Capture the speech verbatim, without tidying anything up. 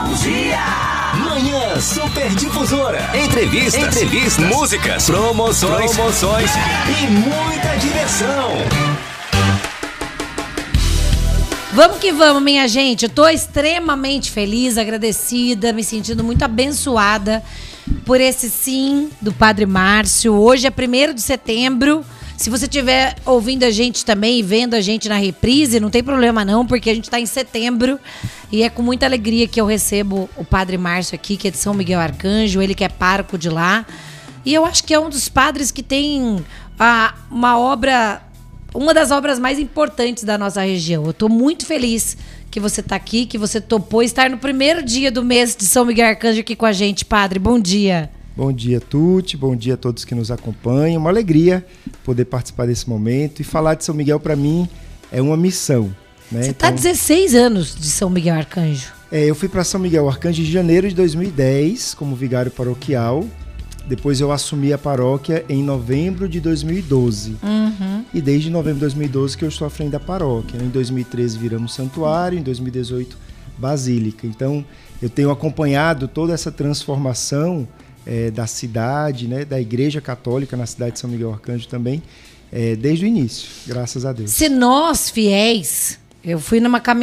Bom dia! Manhã Superdifusora. Entrevistas, Entrevistas, músicas, promoções, promoções e muita diversão. Vamos que vamos, minha gente. Eu tô extremamente feliz, agradecida, me sentindo muito abençoada por esse sim do Padre Márcio. Hoje é primeiro de setembro. Se você estiver ouvindo a gente também e vendo a gente na reprise, não tem problema não, porque a gente está em setembro e é com muita alegria que eu recebo o Padre Márcio aqui, que é de São Miguel Arcanjo, ele que é pároco de lá. E eu acho que é um dos padres que tem ah, uma obra, uma das obras mais importantes da nossa região. Eu estou muito feliz que você está aqui, que você topou estar no primeiro dia do mês de São Miguel Arcanjo aqui com a gente, Padre. Bom dia. Bom dia, Tuti. Bom dia a todos que nos acompanham. Uma alegria poder participar desse momento. E falar de São Miguel, para mim, é uma missão. Né? Você está há então, dezesseis anos de São Miguel Arcanjo. É, eu fui para São Miguel Arcanjo em janeiro de dois mil e dez, como vigário paroquial. Depois eu assumi a paróquia em novembro de dois mil e doze. Uhum. E desde novembro de dois mil e doze que eu estou à frente da paróquia. Em dois mil e treze viramos santuário, em dois mil e dezoito basílica. Então, eu tenho acompanhado toda essa transformação É, da cidade, né, da Igreja Católica na cidade de São Miguel Arcanjo também, é, desde o início, graças a Deus. Se nós, fiéis, eu fui numa caminhada